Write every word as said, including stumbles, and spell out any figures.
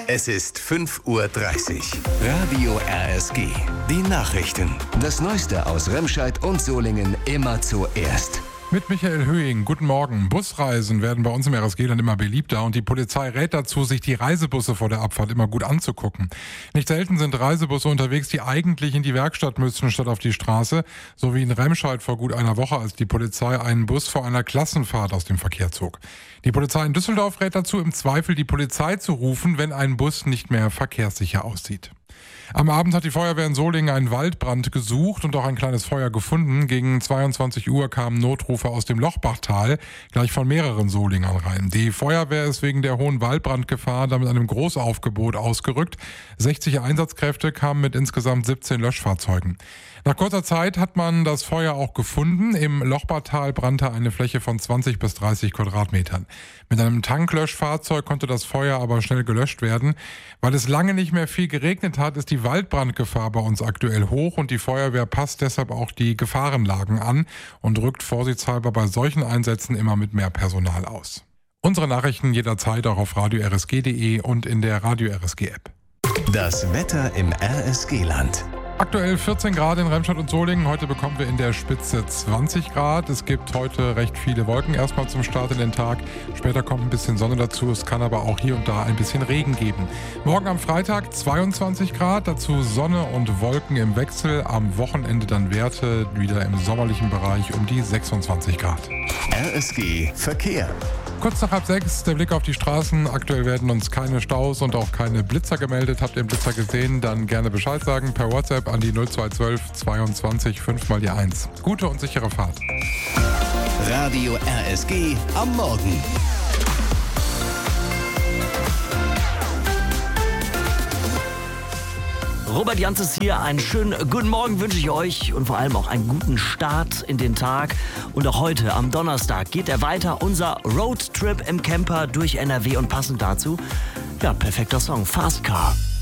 Es ist fünf Uhr dreißig. Radio R S G. Die Nachrichten. Das Neueste aus Remscheid und Solingen immer zuerst. Mit Michael Höhing, guten Morgen. Busreisen werden bei uns im R S G-Land immer beliebter und die Polizei rät dazu, sich die Reisebusse vor der Abfahrt immer gut anzugucken. Nicht selten sind Reisebusse unterwegs, die eigentlich in die Werkstatt müssten, statt auf die Straße. So wie in Remscheid vor gut einer Woche, als die Polizei einen Bus vor einer Klassenfahrt aus dem Verkehr zog. Die Polizei in Düsseldorf rät dazu, im Zweifel die Polizei zu rufen, wenn ein Bus nicht mehr verkehrssicher aussieht. Am Abend hat die Feuerwehr in Solingen einen Waldbrand gesucht und auch ein kleines Feuer gefunden. Gegen zweiundzwanzig Uhr kamen Notrufe aus dem Lochbachtal, gleich von mehreren Solingern rein. Die Feuerwehr ist wegen der hohen Waldbrandgefahr da mit einem Großaufgebot ausgerückt. sechzig Einsatzkräfte kamen mit insgesamt siebzehn Löschfahrzeugen. Nach kurzer Zeit hat man das Feuer auch gefunden. Im Lochbachtal brannte eine Fläche von zwanzig bis dreißig Quadratmetern. Mit einem Tanklöschfahrzeug konnte das Feuer aber schnell gelöscht werden. Weil es lange nicht mehr viel geregnet hat, ist die Waldbrandgefahr bei uns aktuell hoch und die Feuerwehr passt deshalb auch die Gefahrenlagen an und rückt vorsichtshalber bei solchen Einsätzen immer mit mehr Personal aus. Unsere Nachrichten jederzeit auch auf radio r s g punkt d e und in der Radio R S G App. Das Wetter im R S G-Land. Aktuell vierzehn Grad in Remscheid und Solingen. Heute bekommen wir in der Spitze zwanzig Grad. Es gibt heute recht viele Wolken erstmal zum Start in den Tag. Später kommt ein bisschen Sonne dazu. Es kann aber auch hier und da ein bisschen Regen geben. Morgen am Freitag zweiundzwanzig Grad, dazu Sonne und Wolken im Wechsel. Am Wochenende dann Werte wieder im sommerlichen Bereich um die sechsundzwanzig Grad. R S G Verkehr. Kurz nach halb sechs, der Blick auf die Straßen. Aktuell werden uns keine Staus und auch keine Blitzer gemeldet. Habt ihr einen Blitzer gesehen, dann gerne Bescheid sagen per WhatsApp an die null zwei eins zwei zweiundzwanzig fünf mal die eins. Gute und sichere Fahrt. Radio R S G am Morgen. Robert Janzes hier, einen schönen guten Morgen wünsche ich euch und vor allem auch einen guten Start in den Tag. Und auch heute am Donnerstag geht er weiter, unser Roadtrip im Camper durch N R W und passend dazu, ja, perfekter Song, Fast Car.